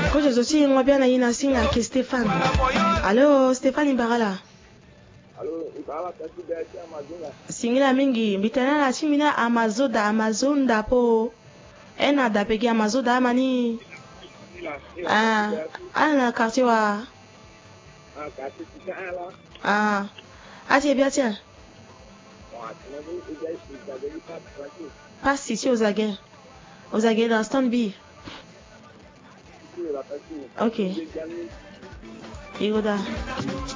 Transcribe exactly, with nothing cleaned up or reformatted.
Koje zosi ngwabia na ina singa ke Stéphane. Allô Stéphane Ibarala. Allô Ibara kasi da ci Amazon. Singila mingi bitana la chimina Amazon da Amazon da po. Ena da peki Amazon da mani. Ah, ana quartier wa. Ah, quartier ci ala. Ah. Ati bien tiens. Passe ici aux aguets. Aux aguets dans stand B. Ok. Igoda.